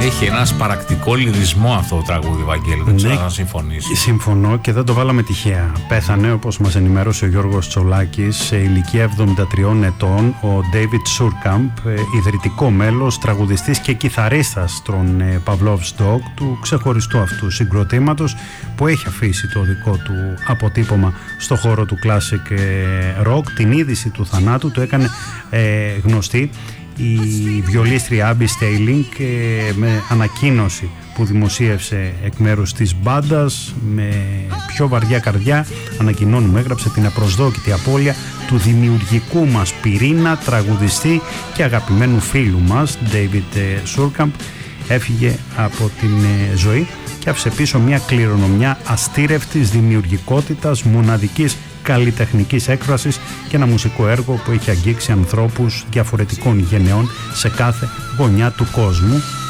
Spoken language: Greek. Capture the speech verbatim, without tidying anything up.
Έχει ένα σπαρακτικό λυρισμό αυτό το τραγούδι, Βαγγέλη. Δεν ξέρω ναι, αν συμφωνήσει. Συμφωνώ και δεν το βάλαμε τυχαία. Πέθανε, όπως μας ενημέρωσε ο Γιώργος Τσολάκης, σε ηλικία εβδομήντα τριών ετών, ο David Surkamp, ιδρυτικό μέλος, τραγουδιστής και κιθαρίστας των Pavlov's Dog, του ξεχωριστού αυτού συγκροτήματος, που έχει αφήσει το δικό του αποτύπωμα στο χώρο του classic rock. Την είδηση του θανάτου του έκανε ε, γνωστή η βιολίστρια Άμπι Στέιλινγκ με ανακοίνωση που δημοσίευσε εκ μέρους της μπάντας. Με πιο βαριά καρδιά ανακοινώνουμε, έγραψε, την απροσδόκητη απώλεια του δημιουργικού μας πυρήνα, τραγουδιστή και αγαπημένου φίλου μας David Surkamp. Έφυγε από την ζωή και άφησε πίσω μια κληρονομιά αστήρευτης δημιουργικότητας, μοναδικής καλλιτεχνικής έκφρασης και ένα μουσικό έργο που έχει αγγίξει ανθρώπους διαφορετικών γενεών σε κάθε γωνιά του κόσμου.